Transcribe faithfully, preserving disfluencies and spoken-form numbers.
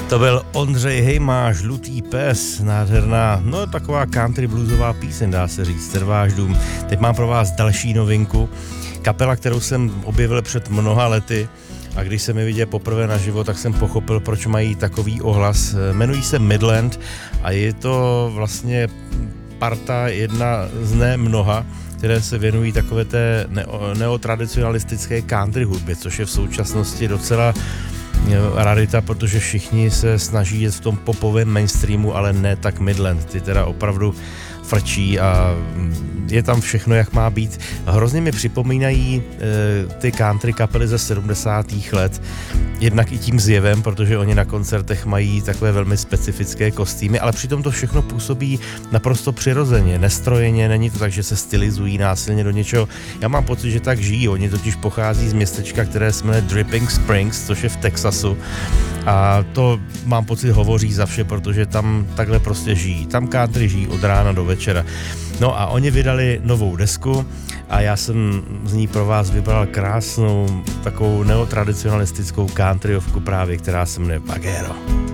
To byl Ondřej Hejma, Žlutý pes, nádherná, no taková country bluesová píseň, dá se říct, Trváš dům. Teď mám pro vás další novinku, kapela, kterou jsem objevil před mnoha lety a když jsem je viděl poprvé naživo, tak jsem pochopil, proč mají takový ohlas. Jmenují se Midland a je to vlastně parta jedna z ne mnoha, které se věnují takové té neo, neotradicionalistické country hudbě, což je v současnosti docela rarita, protože všichni se snaží jet v tom popovém mainstreamu, ale ne tak Midland. Ty teda opravdu frčí a je tam všechno, jak má být. Hrozně mi připomínají e, ty country kapely ze sedmdesátých let, jednak i tím zjevem, protože oni na koncertech mají takové velmi specifické kostýmy, ale přitom to všechno působí naprosto přirozeně, nestrojeně, není to tak, že se stylizují násilně do něčeho. Já mám pocit, že tak žijí, oni totiž pochází z městečka, které se jmenuje Dripping Springs, což je v Texasu a to mám pocit hovoří za vše, protože tam takhle prostě žijí. Tam country žijí od rána do večera. No a oni vydali novou desku a já jsem z ní pro vás vybral krásnou takovou neotradicionalistickou countryovku právě, která se jmenuje Pagero.